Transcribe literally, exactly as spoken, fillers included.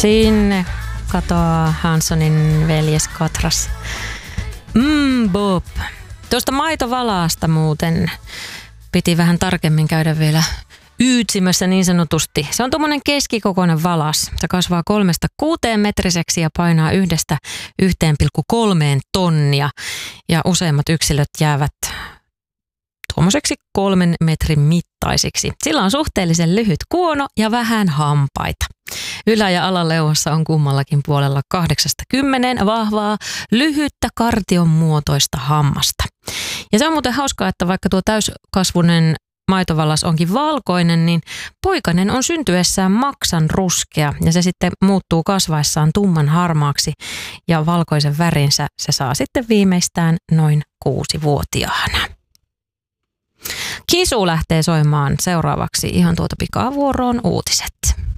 Sinne katoaa Hanssonin veljes Katras. Mmm, Bob. Tuosta maitovalaasta muuten piti vähän tarkemmin käydä vielä yytsimässä niin sanotusti. Se on tuommoinen keskikokoinen valas. Se kasvaa kolmesta kuuteen metriseksi ja painaa yhdestä yhteen pilkku kolmeen tonnia. Ja useimmat yksilöt jäävät tuommoiseksi kolmen metrin mittaisiksi. Sillä on suhteellisen lyhyt kuono ja vähän hampaita. Ylä- ja alaleuassa on kummallakin puolella kahdeksasta kymmeneen vahvaa, lyhyttä kartion muotoista hammasta. Ja se on muuten hauskaa, että vaikka tuo täyskasvunen maitovalas onkin valkoinen, niin poikanen on syntyessään maksan ruskea ja se sitten muuttuu kasvaessaan tumman harmaaksi ja valkoisen värinsä se saa sitten viimeistään noin kuusivuotiaana. Kisu lähtee soimaan seuraavaksi ihan tuota pikavuoroon uutiset.